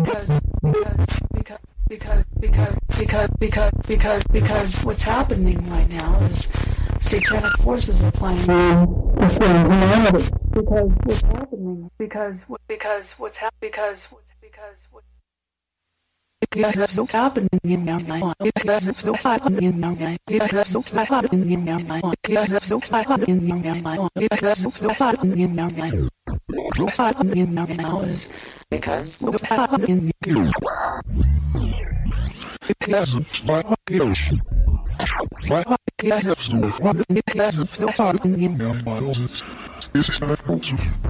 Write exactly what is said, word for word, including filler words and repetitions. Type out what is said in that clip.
because because because because because because because because what's happening right now is satanic forces are playing humanity. Because what's happening because because what's happening because because what because that's what's happening now because that's what's happening now because that's what's happening now because that's what's happening now because that's what's happening now what's happening now is because what's happening because because what's happening now is